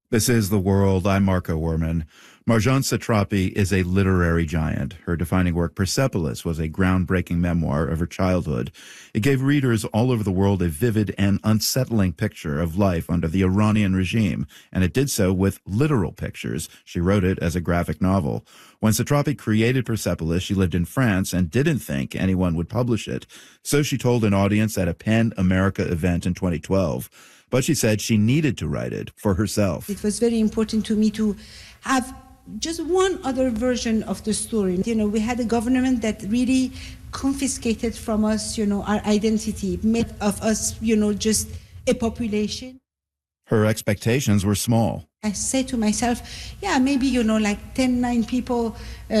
This is The World. I'm Marco Werman. Marjane Satrapi is a literary giant. Her defining work, Persepolis, was a groundbreaking memoir of her childhood. It gave readers all over the world a vivid and unsettling picture of life under the Iranian regime, and it did so with literal pictures. She wrote it as a graphic novel. When Satrapi created Persepolis, she lived in France and didn't think anyone would publish it. So she told an audience at a PEN America event in 2012. But she said she needed to write it for herself. It was very important to me to have just one other version of the story. We had a government that really confiscated from us, our identity, made of us, just a population. Her expectations were small. I say to myself, yeah, maybe, like 10, 9 people,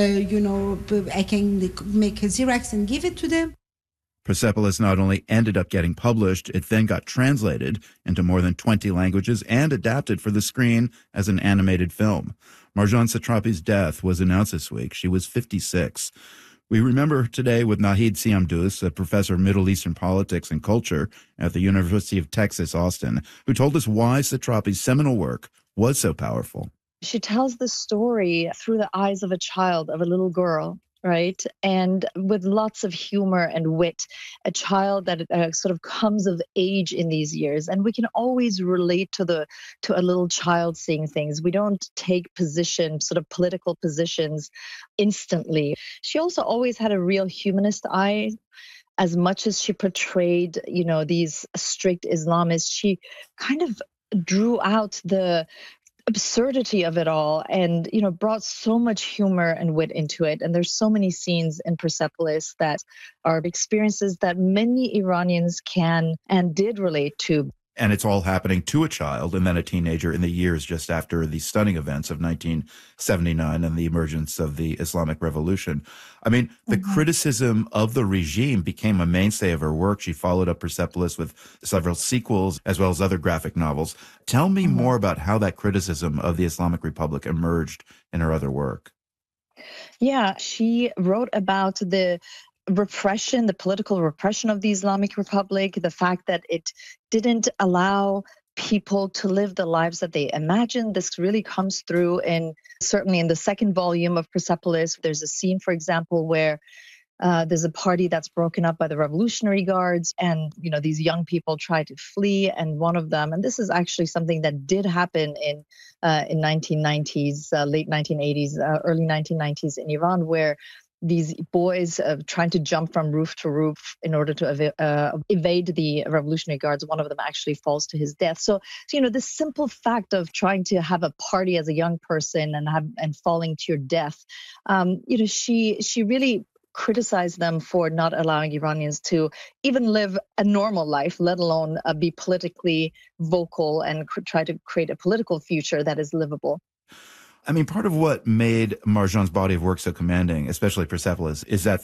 I can make a Xerox and give it to them. Persepolis not only ended up getting published, it then got translated into more than 20 languages and adapted for the screen as an animated film. Marjane Satrapi's death was announced this week. She was 56. We remember her today with Nahid Siamdouz, a professor of Middle Eastern politics and culture at the University of Texas, Austin, who told us why Satrapi's seminal work was so powerful. She tells the story through the eyes of a child, of a little girl, right? And with lots of humor and wit, a child that sort of comes of age in these years. And we can always relate to a little child seeing things. We don't take sort of political positions instantly. She also always had a real humanist eye. As much as she portrayed, these strict Islamists, she kind of drew out the absurdity of it all and brought so much humor and wit into it. And there's so many scenes in Persepolis that are experiences that many Iranians can and did relate to. And it's all happening to a child and then a teenager in the years just after the stunning events of 1979 and the emergence of the Islamic Revolution. I mean, the criticism of the regime became a mainstay of her work. She followed up Persepolis with several sequels as well as other graphic novels. Tell me more about how that criticism of the Islamic Republic emerged in her other work. Yeah, she wrote about the repression, the political repression of the Islamic Republic, the fact that it didn't allow people to live the lives that they imagined. This really comes through certainly in the second volume of Persepolis. There's a scene, for example, where there's a party that's broken up by the Revolutionary Guards, and these young people try to flee, and one of them, and this is actually something that did happen in 1990s, late 1980s, early 1990s in Iran, where these boys trying to jump from roof to roof in order to evade the Revolutionary Guards. One of them actually falls to his death. So the simple fact of trying to have a party as a young person and falling to your death, she really criticized them for not allowing Iranians to even live a normal life, let alone be politically vocal and try to create a political future that is livable. I mean, part of what made Marjane's body of work so commanding, especially Persepolis, is that